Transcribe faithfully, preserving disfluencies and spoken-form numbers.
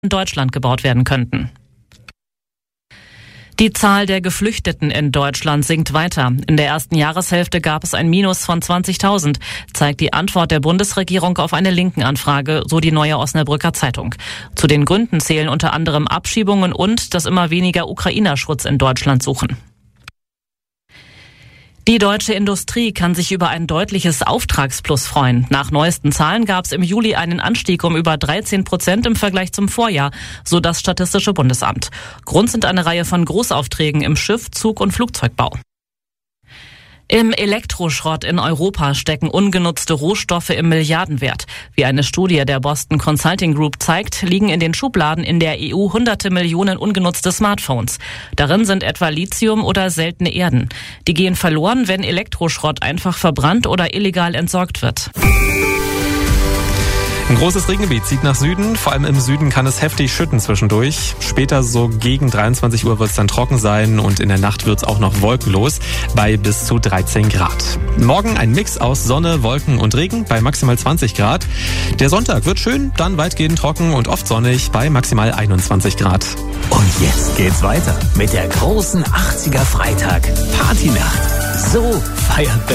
in Deutschland gebaut werden könnten. Die Zahl der Geflüchteten in Deutschland sinkt weiter. In der ersten Jahreshälfte gab es ein Minus von zwanzigtausend, zeigt die Antwort der Bundesregierung auf eine Linken-Anfrage, so die Neue Osnabrücker Zeitung. Zu den Gründen zählen unter anderem Abschiebungen und dass immer weniger Ukrainer Schutz in Deutschland suchen. Die deutsche Industrie kann sich über ein deutliches Auftragsplus freuen. Nach neuesten Zahlen gab es im Juli einen Anstieg um über dreizehn Prozent im Vergleich zum Vorjahr, so das Statistische Bundesamt. Grund sind eine Reihe von Großaufträgen im Schiff-, Zug- und Flugzeugbau. Im Elektroschrott in Europa stecken ungenutzte Rohstoffe im Milliardenwert. Wie eine Studie der Boston Consulting Group zeigt, liegen in den Schubladen in der E U hunderte Millionen ungenutzte Smartphones. Darin sind etwa Lithium oder seltene Erden. Die gehen verloren, wenn Elektroschrott einfach verbrannt oder illegal entsorgt wird. Ein großes Regengebiet zieht nach Süden. Vor allem im Süden kann es heftig schütten zwischendurch. Später so gegen dreiundzwanzig Uhr wird es dann trocken sein und in der Nacht wird es auch noch wolkenlos bei bis zu dreizehn Grad. Morgen ein Mix aus Sonne, Wolken und Regen bei maximal zwanzig Grad. Der Sonntag wird schön, dann weitgehend trocken und oft sonnig bei maximal einundzwanzig Grad. Und jetzt geht's weiter mit der großen achtziger Freitag Partynacht. So feiert